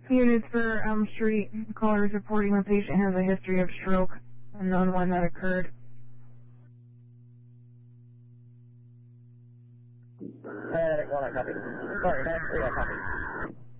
Units for Elm Street. Caller is reporting the patient has a history of stroke, unknown when that occurred. Well, I copy. Sorry, I copy.